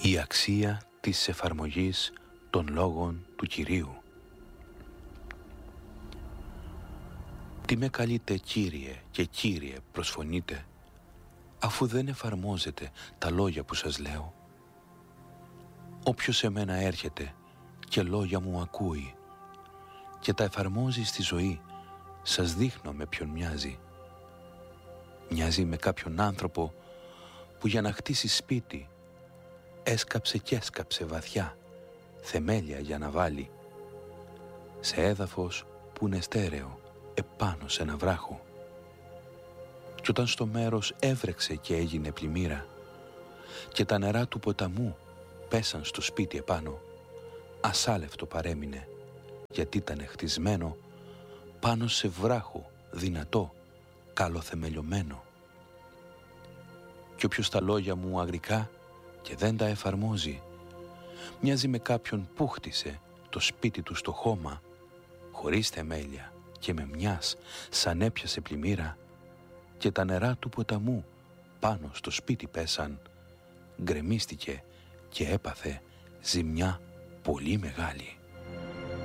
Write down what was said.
Η αξία της εφαρμογής των λόγων του Κυρίου. Τι με καλείτε Κύριε και Κύριε προσφωνείτε, αφού δεν εφαρμόζετε τα λόγια που σας λέω? Όποιος σε μένα έρχεται και λόγια μου ακούει και τα εφαρμόζει στη ζωή, σας δείχνω με ποιον μοιάζει. Μοιάζει με κάποιον άνθρωπο που για να χτίσει σπίτι έσκαψε και έσκαψε βαθιά θεμέλια για να βάλει σε έδαφος που είναι στέρεο επάνω σε ένα βράχο. Κι όταν στο μέρος έβρεξε και έγινε πλημμύρα και τα νερά του ποταμού πέσαν στο σπίτι επάνω, ασάλευτο παρέμεινε, γιατί ήταν χτισμένο πάνω σε βράχο δυνατό, καλοθεμελιωμένο. Κι όποιος τα λόγια μου αγρικά και δεν τα εφαρμόζει, μοιάζει με κάποιον που χτίσε το σπίτι του στο χώμα, χωρίς θεμέλια και με μιας σαν έπιασε πλημμύρα και τα νερά του ποταμού πάνω στο σπίτι πέσαν, γκρεμίστηκε και έπαθε ζημιά πολύ μεγάλη.